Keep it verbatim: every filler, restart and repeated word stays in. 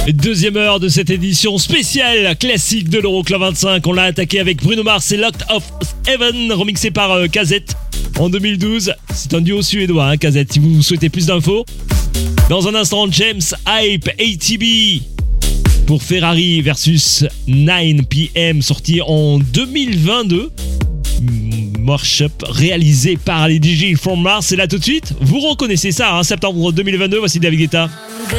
Deuxième heure de cette édition spéciale classique de l'Euroclub vingt-cinq. On l'a attaqué avec Bruno Mars et Locked of Heaven, remixé par euh, K Z en deux mille douze. C'est un duo suédois, hein, K Z, si vous souhaitez plus d'infos. Dans un instant, James Hype A T B pour Ferrari versus neuf P M, sorti en deux mille vingt-deux. Mashup réalisé par les D J from Mars. Et là tout de suite, vous reconnaissez ça, hein, septembre deux mille vingt-deux, voici David Guetta. Good